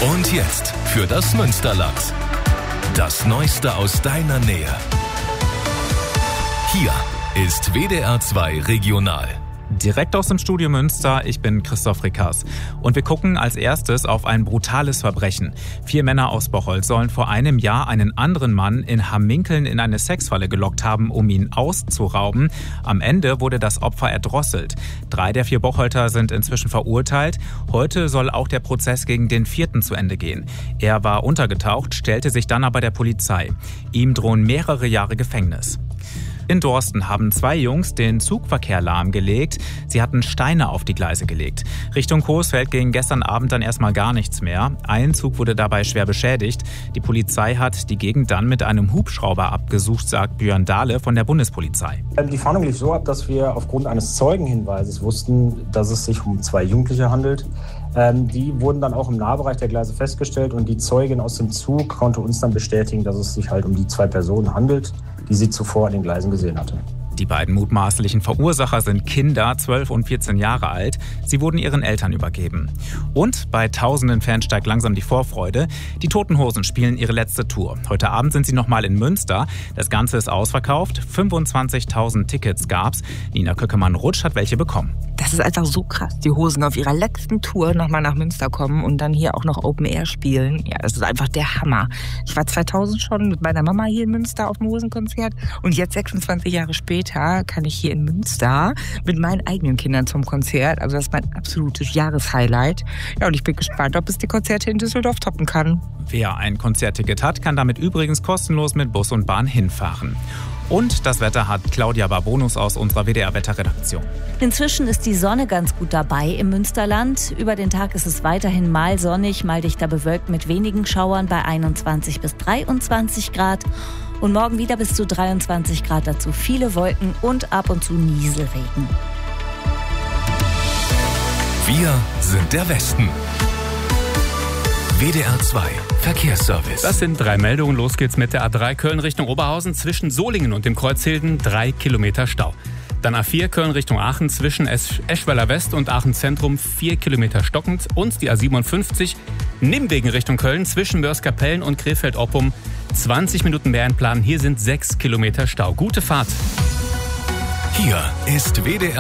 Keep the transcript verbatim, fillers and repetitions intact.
Und jetzt für das Münsterland. Das Neueste aus deiner Nähe. Hier ist W D R zwei Regional. Direkt aus dem Studio Münster, ich bin Christoph Rickers. Und wir gucken als erstes auf ein brutales Verbrechen. Vier Männer aus Bocholt sollen vor einem Jahr einen anderen Mann in Hamminkeln in eine Sexfalle gelockt haben, um ihn auszurauben. Am Ende wurde das Opfer erdrosselt. Drei der vier Bocholter sind inzwischen verurteilt. Heute soll auch der Prozess gegen den vierten zu Ende gehen. Er war untergetaucht, stellte sich dann aber der Polizei. Ihm drohen mehrere Jahre Gefängnis. In Dorsten haben zwei Jungs den Zugverkehr lahmgelegt. Sie hatten Steine auf die Gleise gelegt. Richtung Coesfeld ging gestern Abend dann erstmal gar nichts mehr. Ein Zug wurde dabei schwer beschädigt. Die Polizei hat die Gegend dann mit einem Hubschrauber abgesucht, sagt Björn Dahle von der Bundespolizei. Die Fahndung lief so ab, dass wir aufgrund eines Zeugenhinweises wussten, dass es sich um zwei Jugendliche handelt. Ähm, die wurden dann auch im Nahbereich der Gleise festgestellt und die Zeugin aus dem Zug konnte uns dann bestätigen, dass es sich halt um die zwei Personen handelt, die sie zuvor an den Gleisen gesehen hatte. Die beiden mutmaßlichen Verursacher sind Kinder, zwölf und vierzehn Jahre alt. Sie wurden ihren Eltern übergeben. Und bei tausenden Fans steigt langsam die Vorfreude. Die Toten Hosen spielen ihre letzte Tour. Heute Abend sind sie nochmal in Münster. Das Ganze ist ausverkauft. fünfundzwanzigtausend Tickets gab's. Nina Köckemann-Rutsch hat welche bekommen. Das ist einfach so krass. Die Hosen auf ihrer letzten Tour nochmal nach Münster kommen und dann hier auch noch Open Air spielen. Ja, das ist einfach der Hammer. Ich war zweitausend schon mit meiner Mama hier in Münster auf dem Hosenkonzert und jetzt sechsundzwanzig Jahre später kann ich hier in Münster mit meinen eigenen Kindern zum Konzert. Also das ist mein absolutes Jahreshighlight. Ja, und ich bin gespannt, ob es die Konzerte in Düsseldorf toppen kann. Wer ein Konzertticket hat, kann damit übrigens kostenlos mit Bus und Bahn hinfahren. Und das Wetter hat Claudia Barbonus aus unserer W D R-Wetterredaktion. Inzwischen ist die Sonne ganz gut dabei im Münsterland. Über den Tag ist es weiterhin mal sonnig, mal dichter bewölkt mit wenigen Schauern bei einundzwanzig bis dreiundzwanzig Grad. Und morgen wieder bis zu dreiundzwanzig Grad, dazu viele Wolken und ab und zu Nieselregen. Wir sind der Westen. W D R zwei Verkehrsservice. Das sind drei Meldungen. Los geht's mit der A drei Köln Richtung Oberhausen. Zwischen Solingen und dem Kreuz Hilden drei Kilometer Stau. Dann A vier Köln Richtung Aachen zwischen Esch- Eschweiler West und Aachen Zentrum vier Kilometer stockend. Und die A siebenundfünfzig Nimwegen Richtung Köln zwischen Mörs-Kapellen und Krefeld-Oppum zwanzig Minuten mehr einplanen. Hier sind sechs Kilometer Stau. Gute Fahrt. Hier ist W D R